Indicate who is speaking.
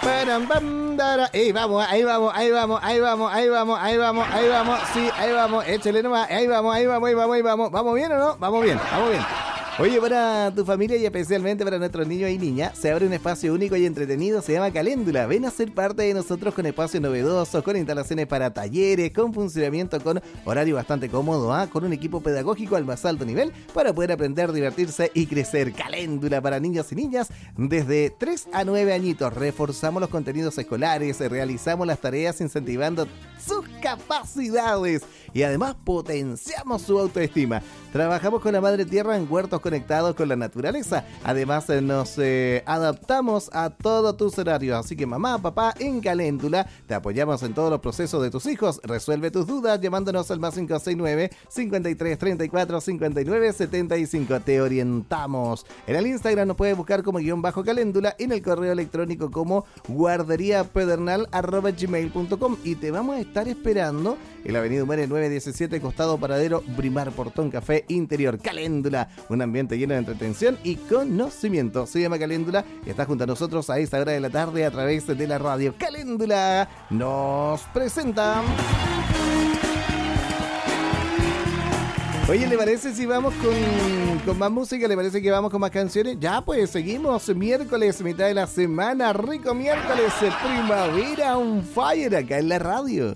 Speaker 1: Ahí vamos, ahí vamos, ahí vamos, ahí vamos, ahí vamos, ahí vamos, ahí vamos, sí, ahí vamos, échale nomás, ahí vamos, ahí vamos, ahí vamos, ahí vamos. ¿Vamos bien o no? Vamos bien, vamos bien. Oye, para tu familia y especialmente para nuestros niños y niñas, se abre un espacio único y entretenido, se llama Caléndula. Ven a ser parte de nosotros con espacios novedosos, con instalaciones para talleres, con funcionamiento, con horario bastante cómodo, con un equipo pedagógico al más alto nivel para poder aprender, divertirse y crecer. Caléndula para niños y niñas desde 3 a 9 añitos. Reforzamos los contenidos escolares, realizamos las tareas incentivando sus capacidades y además potenciamos su autoestima. Trabajamos con la Madre Tierra en huertos conectados con la naturaleza. Además nos adaptamos a todos tus horarios. Así que mamá, papá, en Caléndula te apoyamos en todos los procesos de tus hijos. Resuelve tus dudas llamándonos al más 569 53 34 59 75. Te orientamos. En el Instagram nos puedes buscar como _Caléndula, en el correo electrónico como guarderiapedernal@gmail.com y te vamos a estar esperando en la avenida Humere 917, costado Paradero, Brimar, Portón Café Interior. Caléndula, un ambiente lleno de entretención y conocimiento. Se llama Caléndula y está junto a nosotros a esta hora de la tarde a través de la radio. Caléndula nos presenta. Oye, ¿le parece si vamos con más música? ¿Le parece que vamos con más canciones? Ya, pues seguimos. Miércoles, mitad de la semana. Rico miércoles, primavera on fire acá en la radio.